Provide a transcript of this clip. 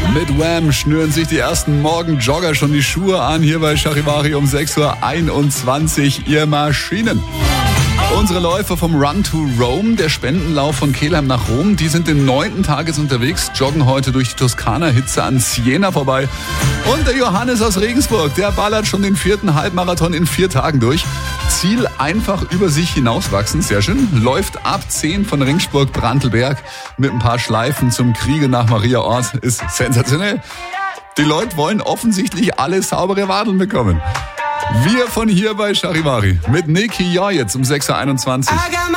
Mit Wham schnüren sich die ersten Morgenjogger schon die Schuhe an. Hier bei Charivari um 6.21 Uhr. Ihr Maschinen. Unsere Läufer vom Run to Rome, der Spendenlauf von Kelheim nach Rom, die sind den 9. Tages unterwegs, joggen heute durch die Toskana-Hitze an Siena vorbei. Und der Johannes aus Regensburg, der ballert schon den 4. Halbmarathon in 4 Tagen durch. Ziel einfach über sich hinauswachsen, sehr schön. Läuft ab 10 von Ringsburg-Brantelberg mit ein paar Schleifen zum Kriege nach Mariaort. Ist sensationell. Die Leute wollen offensichtlich alle saubere Wadeln bekommen. Wir von hier bei Charivari mit Nicky Joy jetzt um 6.21 Uhr.